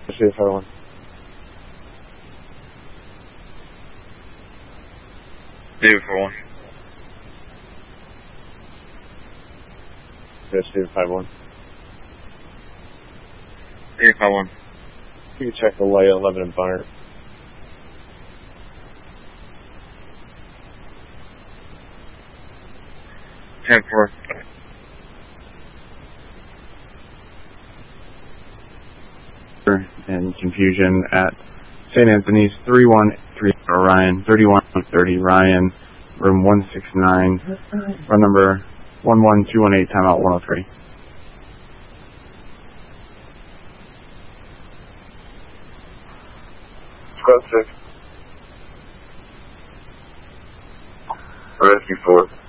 David 51. David 41. David 51. David 51. You can check the light 11 in Bunner. Ten four. And confusion at St. Anthony's 313 Ryan 3130 Ryan room 169 run number 11218 timeout 103. Squad 6. Rescue 4.